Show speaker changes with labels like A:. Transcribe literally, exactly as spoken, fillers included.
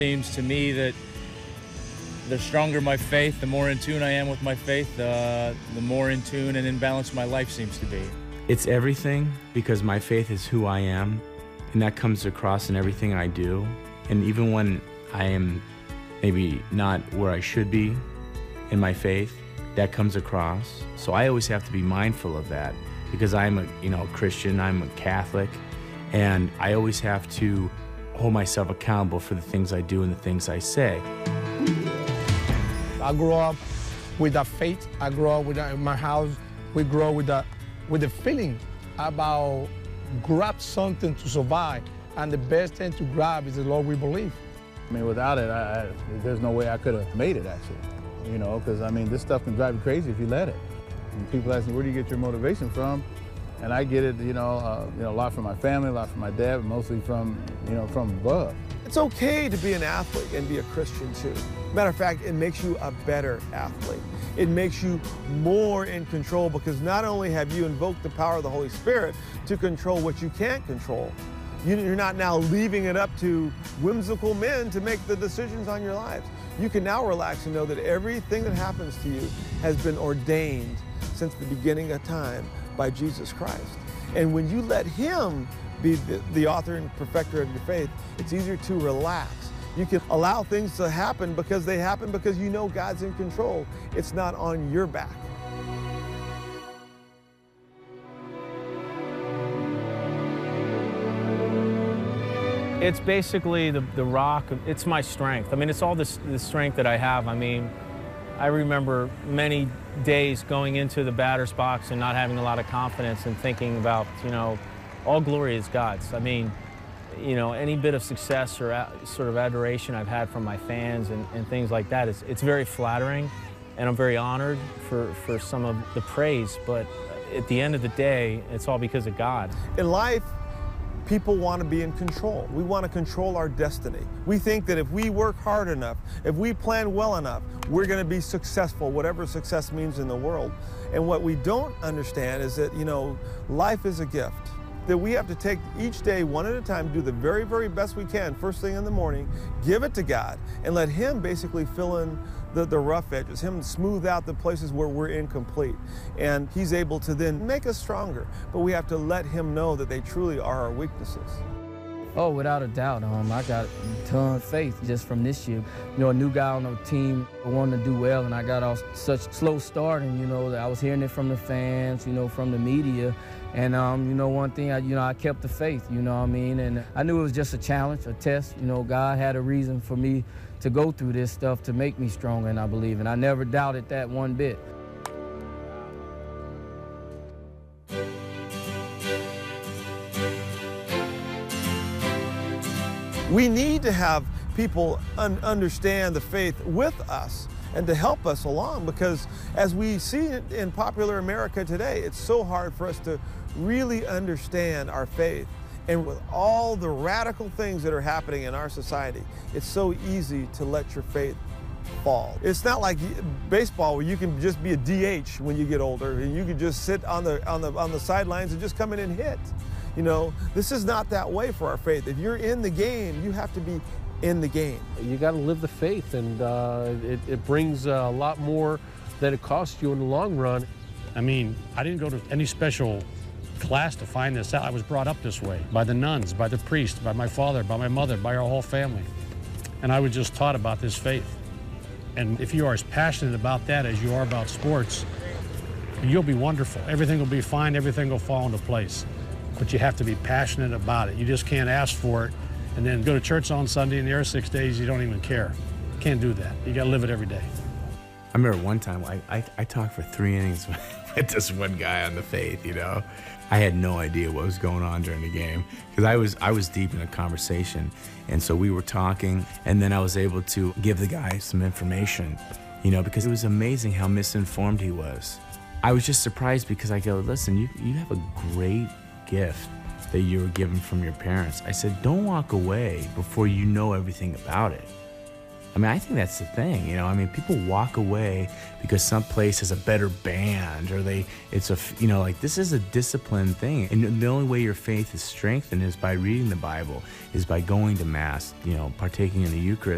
A: Seems to me that the stronger my faith, the more in tune I am with my faith, uh, the more in tune and in balance my life seems to be.
B: It's everything, because my faith is who I am, and that comes across in everything I do. And even when I am maybe not where I should be in my faith, that comes across. So I always have to be mindful of that, because I'm a you know Christian, I'm a Catholic, and I always have to hold myself accountable for the things I do and the things I say.
C: I grew up with that faith. I grew up with that in my house. We grew up with that, with the feeling about grab something to survive, and the best thing to grab is the Lord we believe.
D: I mean, without it, I, I, there's no way I could have made it, actually. You know, because, I mean, this stuff can drive you crazy if you let it. And people ask me, where do you get your motivation from? And I get it, you know, uh, you know, a lot from my family, a lot from my dad, but mostly from, you know, from above.
E: It's okay to be an athlete and be a Christian, too. Matter of fact, it makes you a better athlete. It makes you more in control, because not only have you invoked the power of the Holy Spirit to control what you can't control, you're not now leaving it up to whimsical men to make the decisions on your lives. You can now relax and know that everything that happens to you has been ordained since the beginning of time by Jesus Christ. And when you let Him be the, the author and perfecter of your faith, it's easier to relax. You can allow things to happen because they happen because you know God's in control. It's not on your back.
F: It's basically the, the rock. It's my strength. I mean, it's all this, the strength that I have. I mean, I remember many days going into the batter's box and not having a lot of confidence and thinking about, you know, all glory is God's. I mean, you know, any bit of success or a, sort of adoration I've had from my fans and, and things like that, it's, it's very flattering, and I'm very honored for, for some of the praise, but at the end of the day, it's all because of God.
E: In life, people want to be in control. We want to control our destiny. We think that if we work hard enough, if we plan well enough, we're going to be successful, whatever success means in the world. And what we don't understand is that, you know, life is a gift, that we have to take each day one at a time, do the very, very best we can first thing in the morning, give it to God, and let Him basically fill in the, the rough edges, Him smooth out the places where we're incomplete. And He's able to then make us stronger, but we have to let Him know that they truly are our weaknesses.
G: Oh, without a doubt. Um, I got a ton of faith just from this year. You know, a new guy on the team, I wanted to do well, and I got off such slow start, and, you know, I was hearing it from the fans, you know, from the media. And, um, you know, one thing, I, you know, I kept the faith, you know what I mean? And I knew it was just a challenge, a test. You know, God had a reason for me to go through this stuff to make me stronger, and I believe. And I never doubted that one bit.
E: We need to have people un understand the faith with us and to help us along, because as we see it in popular America today, it's so hard for us to really understand our faith. And with all the radical things that are happening in our society, it's so easy to let your faith fall. It's not like baseball where you can just be a D H when you get older and you can just sit on the, on the, on the sidelines and just come in and hit. You know, this is not that way for our faith. If you're in the game, you have to be in the game.
H: You got to live the faith, and uh, it, it brings a lot more than it costs you in the long run.
I: I mean, I didn't go to any special class to find this out. I was brought up this way by the nuns, by the priest, by my father, by my mother, by our whole family. And I was just taught about this faith. And if you are as passionate about that as you are about sports, you'll be wonderful. Everything will be fine, everything will fall into place. But you have to be passionate about it. You just can't ask for it and then go to church on Sunday and the other six days you don't even care. Can't do that. You got to live it every day.
B: I remember one time I, I, I talked for three innings with this one guy on the faith, you know. I had no idea what was going on during the game because I was, I was deep in a conversation. And so we were talking, and then I was able to give the guy some information, you know, because it was amazing how misinformed he was. I was just surprised because I go, listen, you, you have a great gift that you were given from your parents. I said, don't walk away before you know everything about it. I mean, I think that's the thing, you know. I mean, people walk away because some place has a better band, or they, it's a, you know, like this is a disciplined thing. And the only way your faith is strengthened is by reading the Bible, is by going to Mass, you know, partaking in the Eucharist.